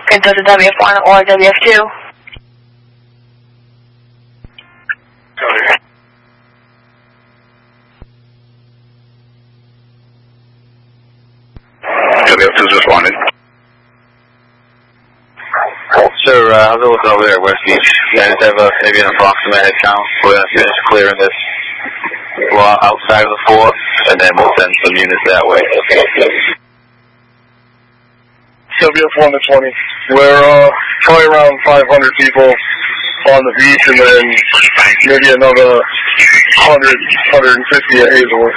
Into the WF1 or WF2. WF2's responding. Sir, how's it looking over there at West Beach? You guys have maybe an approximate head count? We're going to finish clearing this lot outside of the fort, and then we'll send some units that way. WF1 to 20. We're probably around 500 people on the beach, and then maybe another 100, 150 at Hazelwood.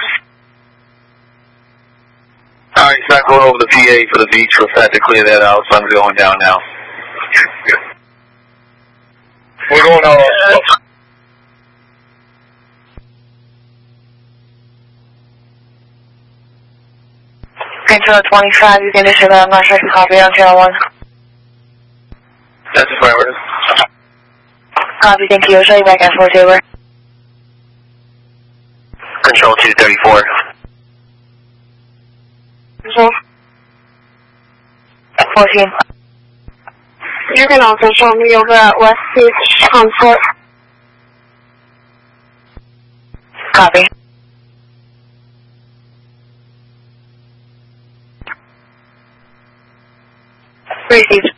Alright, so I'm going over the PA for the beach. We'll have to clear that out, so I'm going down now. We're going out. Control 25, you can issue that. I'm not sure if you copy on channel 1. That's affirmative. Copy, thank you. I'll show you back at 4 Tabor. Control 234. Control 14. You can also show me over at West Beach on foot. Copy. Received.